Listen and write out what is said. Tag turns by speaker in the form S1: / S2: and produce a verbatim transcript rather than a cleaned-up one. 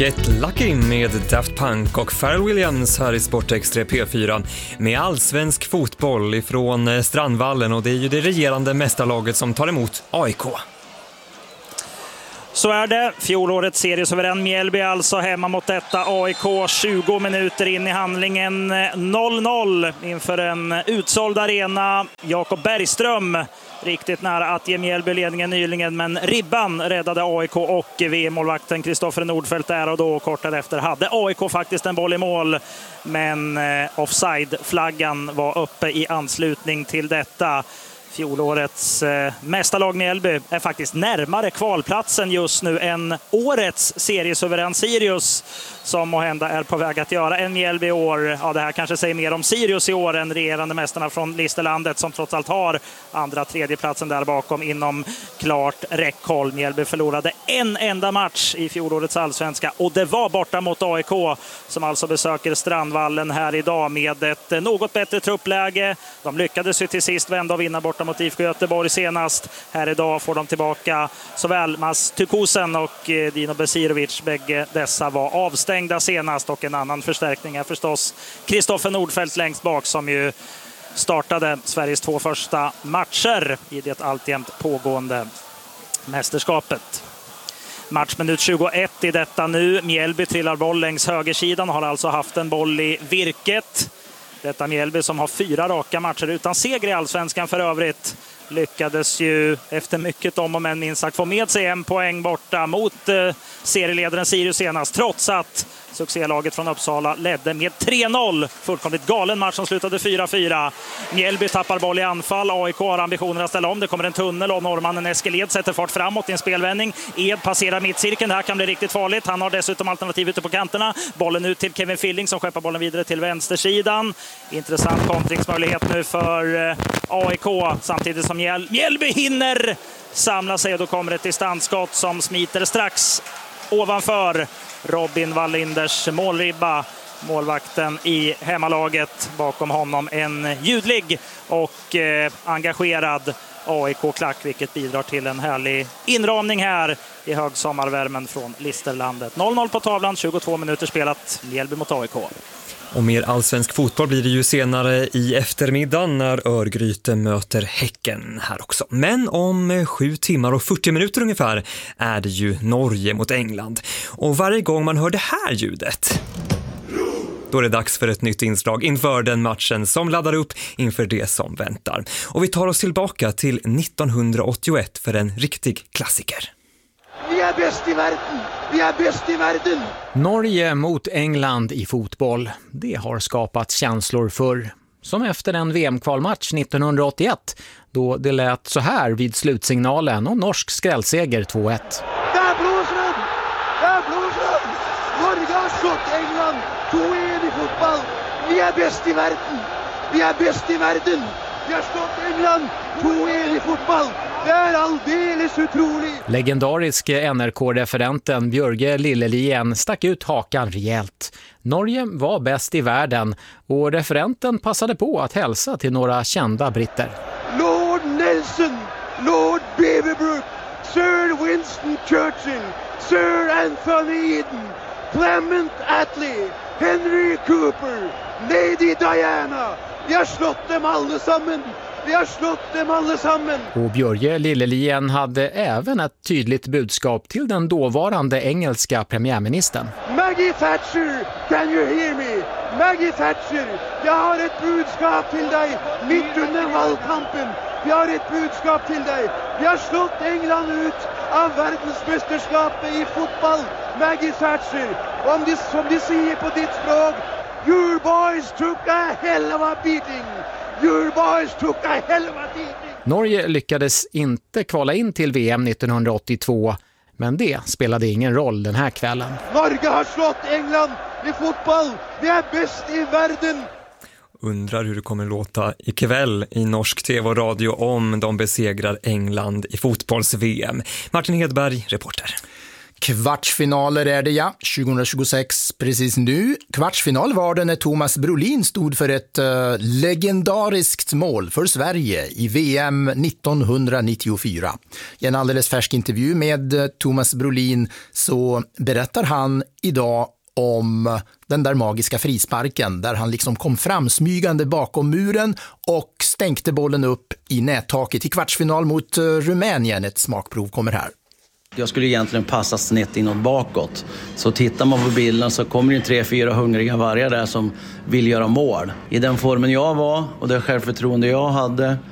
S1: Get Lucky med Daft Punk och Pharrell Williams här i Sportextra P fyra med allsvensk fotboll ifrån Strandvallen, och det är ju det regerande mästarlaget som tar emot A I K.
S2: Så är det. Fjolårets seriesuverän Mjällby alltså hemma mot detta A I K. tjugo minuter in i handlingen, noll noll inför en utsåld arena. Jakob Bergström riktigt nära att ge Mjällby ledningen nyligen, men ribban räddade A I K och V M-målvakten Kristoffer Nordfeldt där och då. Kort därefter hade A I K faktiskt en boll i mål, men offside-flaggan var uppe i anslutning till detta. Fjolårets eh, mästarlag Mjällby är faktiskt närmare kvalplatsen just nu än årets seriesuverän Sirius, som måhända är på väg att göra en Mjällby i år. Ja, det här kanske säger mer om Sirius i år än regerande mästarna från Listerlandet, som trots allt har andra tredjeplatsen där bakom inom klart räckhåll. Mjällby förlorade en enda match i fjolårets allsvenska, och det var borta mot A I K, som alltså besöker Strandvallen här idag med ett något bättre truppläge. De lyckades ju till sist vända och vinna borta mot I F K Göteborg senast. Här idag får de tillbaka såväl Mas Tukusen och Dino Besirovic. Bägge dessa var avstängda senast, och en annan förstärkning är förstås Kristoffer Nordfeldt längst bak, som ju startade Sveriges två första matcher i det alltjämt pågående mästerskapet. Matchminut tjugoett i detta nu. Mjällby trillar boll längs högersidan och har alltså haft en boll i virket. Detta Mjällby som har fyra raka matcher utan seger i allsvenskan för övrigt, lyckades ju efter mycket om och men minst sagt få med sig en poäng borta mot eh, serieledaren Sirius senast, trots att succélaget från Uppsala ledde med tre noll. Fullkomligt galen match som slutade fyra fyra. Mjällby tappar boll i anfall. A I K har ambitioner att ställa om. Det kommer en tunnel och norrmannen Eskil Ed sätter fart framåt i en spelvändning. Ed passerar mittcirkeln. Det här kan bli riktigt farligt. Han har dessutom alternativ ute på kanterna. Bollen ut till Kevin Filling som skeppar bollen vidare till vänstersidan. Intressant kontringsmöjlighet nu för A I K, samtidigt som Mjäl- Mjällby hinner samla sig, och då kommer ett distansskott som smiter strax ovanför Robin Wallinders målribba. Målvakten i hemmalaget, bakom honom en ljudlig och eh, engagerad A I K-klack, vilket bidrar till en härlig inramning här i högsommarvärmen från Listerlandet. noll noll på tavlan, tjugotvå minuter spelat, Mjällby mot A I K.
S1: Och mer allsvensk fotboll blir det ju senare i eftermiddag när Örgryte möter Häcken här också. Men om sju timmar och fyrtio minuter ungefär är det ju Norge mot England. Och varje gång man hör det här ljudet, då är det dags för ett nytt inslag inför den matchen som laddar upp inför det som väntar. Och vi tar oss tillbaka till nittonhundraåttioett för en riktig klassiker.
S3: Vi är bäst i världen! Vi är bäst i världen!
S4: Norge mot England i fotboll. Det har skapat känslor för, som efter en V M-kvalmatch nittonhundraåttioett, då det lät så här vid slutsignalen och norsk skrällseger två ett.
S3: Där blåser den! Där blåser den! Norge har slått England två ett i fotboll. Vi är bäst i världen! Vi är bäst i världen! Vi har slått England två ett i fotboll. Det är alldeles otroligt.
S4: Legendarisk N R K-referenten Björge Lillelien stack ut hakan rejält. Norge var bäst i världen, och referenten passade på att hälsa till några kända britter.
S3: Lord Nelson, Lord Beaverbrook, Sir Winston Churchill, Sir Anthony Eden, Clement Attlee, Henry Cooper, Lady Diana. Vi har slått dem allesammen. Vi har slått dem allesammen.
S4: Och Björge Lillelien hade även ett tydligt budskap till den dåvarande engelska premiärministern.
S3: Maggie Thatcher, can you hear me? Maggie Thatcher, jag har ett budskap till dig mitt under valkampen. Jag har ett budskap till dig. Vi har slått England ut av världsmästerskapet i fotboll. Maggie Thatcher, om de, som de säger på ditt språk, your boys took a hell of a beating. Your boys took a hell of a beating.
S4: Norge lyckades inte kvala in till V M nittonhundraåttiotvå, men det spelade ingen roll den här kvällen.
S3: Norge har slått England i fotboll. Vi är bäst i världen.
S1: Undrar hur det kommer låta ikväll i norsk tv och radio om de besegrar England i fotbolls-V M. Martin Hedberg, reporter.
S5: Kvartsfinaler är det, ja. tjugohundratjugosex, precis nu. Kvartsfinal var det när Thomas Brolin stod för ett uh, legendariskt mål för Sverige i V M nittonhundranittiofyra. I en alldeles färsk intervju med uh, Thomas Brolin så berättar han idag om den där magiska frisparken där han liksom kom fram smygande bakom muren och stänkte bollen upp i nättaket i kvartsfinal mot uh, Rumänien. Ett smakprov kommer här.
S6: Jag skulle egentligen passa snett inåt bakåt. Så tittar man på bilden så kommer det tre, fyra hungriga vargar där som vill göra mål. I den formen jag var och det självförtroende jag hade